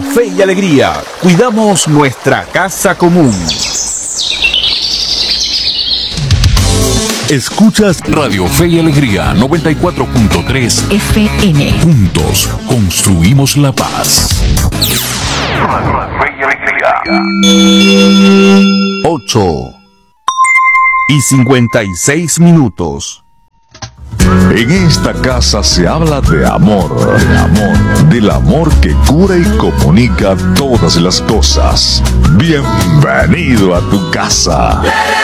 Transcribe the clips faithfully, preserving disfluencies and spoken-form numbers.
Fe y Alegría, cuidamos nuestra casa común. Escuchas Radio Fe y Alegría noventa y cuatro punto tres F M. Juntos construimos la paz. Fe y Alegría. ocho y cincuenta y seis minutos. En esta casa se habla de amor, de amor, del amor que cura y comunica todas las cosas. Bienvenido a tu casa.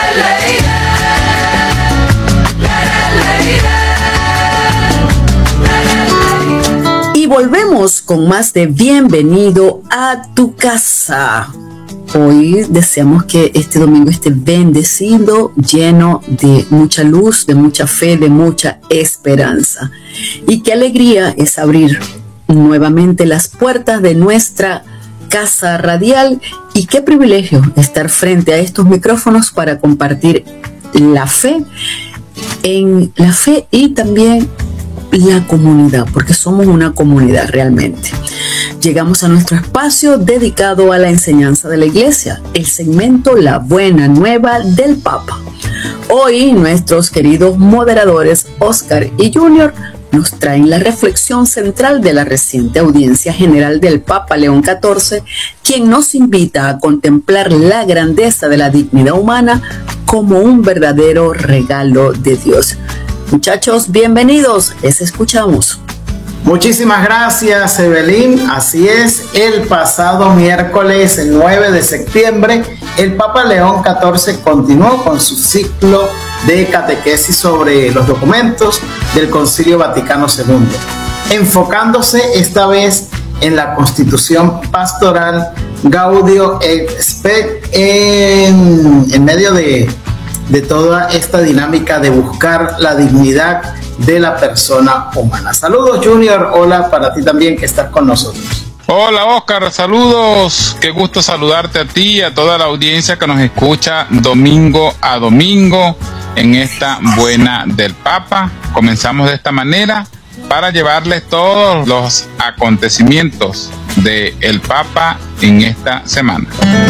Y volvemos con más de Bienvenido a tu casa. Hoy deseamos que este domingo esté bendecido, lleno de mucha luz, de mucha fe, de mucha esperanza. Y qué alegría es abrir nuevamente las puertas de nuestra casa radial, y qué privilegio estar frente a estos micrófonos para compartir la fe, en la fe y también la comunidad, porque somos una comunidad realmente. Llegamos a nuestro espacio dedicado a la enseñanza de la iglesia, el segmento La Buena Nueva del Papa. Hoy nuestros queridos moderadores Oscar y Junior nos traen la reflexión central de la reciente audiencia general del Papa León catorce, quien nos invita a contemplar la grandeza de la dignidad humana como un verdadero regalo de Dios. Muchachos, bienvenidos, les escuchamos. Muchísimas gracias, Evelyn. Así es, el pasado miércoles, el nueve de septiembre, el Papa León catorce continuó con su ciclo de catequesis sobre los documentos del Concilio Vaticano segundo, enfocándose esta vez en la Constitución Pastoral Gaudium et Spes, en, en medio de, de toda esta dinámica de buscar la dignidad de la persona humana. Saludos, Junior. Hola para ti también que estás con nosotros. Hola, Oscar. Saludos. Qué gusto saludarte a ti y a toda la audiencia que nos escucha domingo a domingo en esta Buena del Papa. Comenzamos de esta manera para llevarles todos los acontecimientos del Papa en esta semana.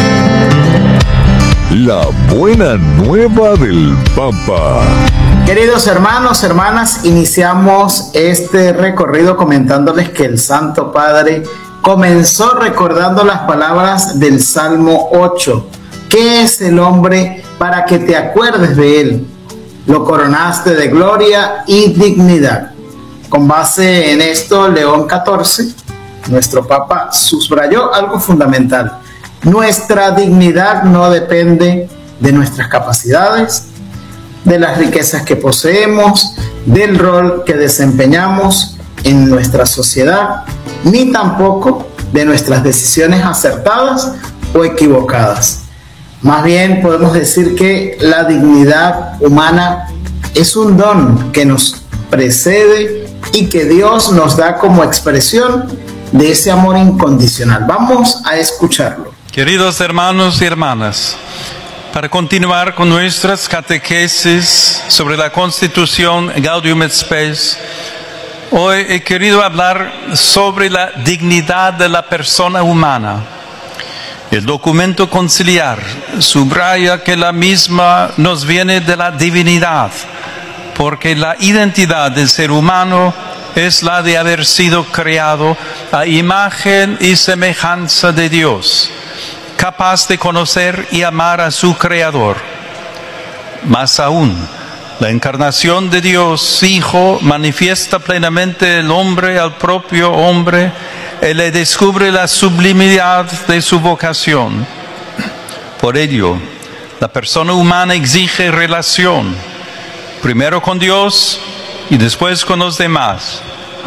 La Buena Nueva del Papa. Queridos hermanos, hermanas, iniciamos este recorrido comentándoles que el Santo Padre comenzó recordando las palabras del Salmo ocho. ¿Qué es el hombre para que te acuerdes de él? Lo coronaste de gloria y dignidad. Con base en esto, León catorce, nuestro Papa, subrayó algo fundamental. Nuestra dignidad no depende de nuestras capacidades, de las riquezas que poseemos, del rol que desempeñamos en nuestra sociedad, ni tampoco de nuestras decisiones acertadas o equivocadas. Más bien podemos decir que la dignidad humana es un don que nos precede y que Dios nos da como expresión de ese amor incondicional. Vamos a escucharlo. Queridos hermanos y hermanas, para continuar con nuestras catequesis sobre la Constitución Gaudium et Spes, hoy he querido hablar sobre la dignidad de la persona humana. El documento conciliar subraya que la misma nos viene de la divinidad, porque la identidad del ser humano es la de haber sido creado a imagen y semejanza de Dios, capaz de conocer y amar a su Creador. Más aún, la encarnación de Dios Hijo manifiesta plenamente el hombre al propio hombre y le descubre la sublimidad de su vocación. Por ello, la persona humana exige relación, primero con Dios y después con los demás.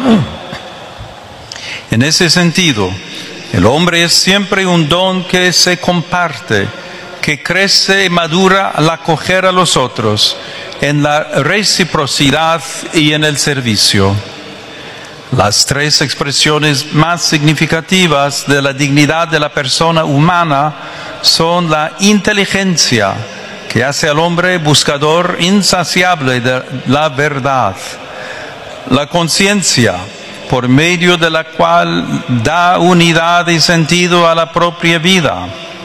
En ese sentido, el hombre es siempre un don que se comparte, que crece y madura al acoger a los otros en la reciprocidad y en el servicio. Las tres expresiones más significativas de la dignidad de la persona humana son la inteligencia, que hace al hombre buscador insaciable de la verdad; la conciencia, por medio de la cual da unidad y sentido a la propia vida,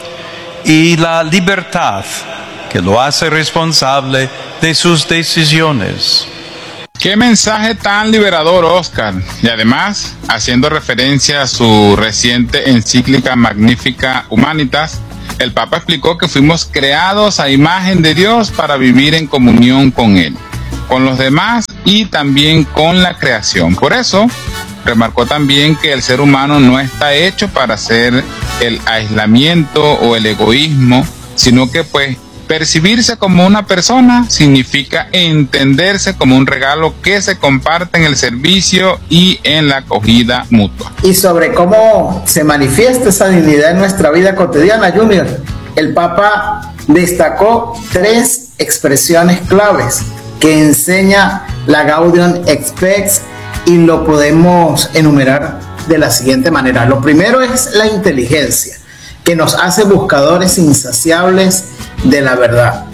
y la libertad, que lo hace responsable de sus decisiones. Qué mensaje tan liberador, Oscar. Y además, haciendo referencia a su reciente encíclica Magnificat Humanitas, el Papa explicó que fuimos creados a imagen de Dios para vivir en comunión con Él, con los demás y también con la creación. Por eso, remarcó también que el ser humano no está hecho para hacer el aislamiento o el egoísmo, sino que pues percibirse como una persona significa entenderse como un regalo que se comparte en el servicio y en la acogida mutua. Y sobre cómo se manifiesta esa dignidad en nuestra vida cotidiana, Junior, el Papa destacó tres expresiones claves que enseña la Gaudium et Spes y lo podemos enumerar de la siguiente manera. Lo primero es la inteligencia, que nos hace buscadores insaciables de la verdad.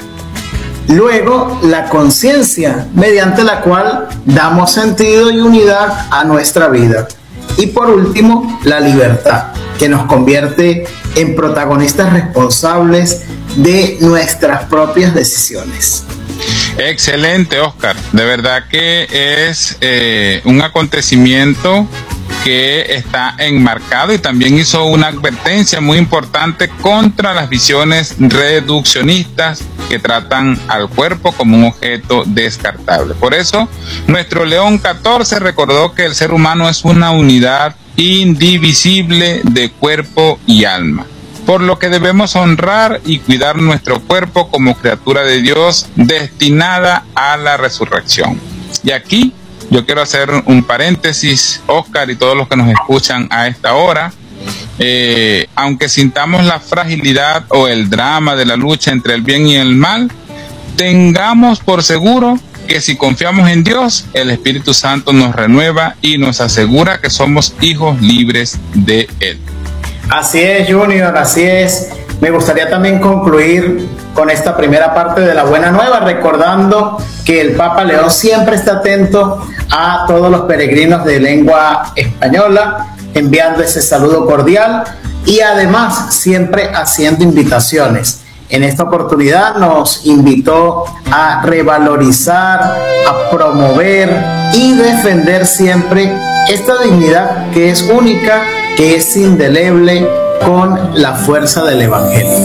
Luego, la conciencia, mediante la cual damos sentido y unidad a nuestra vida. Y por último, la libertad, que nos convierte en protagonistas responsables de nuestras propias decisiones. Excelente, Oscar. De verdad que es eh, un acontecimiento que está enmarcado y también hizo una advertencia muy importante contra las visiones reduccionistas que tratan al cuerpo como un objeto descartable. Por eso, nuestro León catorce recordó que el ser humano es una unidad indivisible de cuerpo y alma, por lo que debemos honrar y cuidar nuestro cuerpo como criatura de Dios destinada a la resurrección. Y aquí yo quiero hacer un paréntesis, Oscar, y todos los que nos escuchan a esta hora. Eh, aunque sintamos la fragilidad o el drama de la lucha entre el bien y el mal, tengamos por seguro que si confiamos en Dios, el Espíritu Santo nos renueva y nos asegura que somos hijos libres de Él. Así es, Junior, así es. Me gustaría también concluir con esta primera parte de la buena nueva, recordando que el Papa León siempre está atento a todos los peregrinos de lengua española, enviando ese saludo cordial y además siempre haciendo invitaciones. En esta oportunidad nos invitó a revalorizar, a promover y defender siempre esta dignidad que es única, que es indeleble, con la fuerza del Evangelio.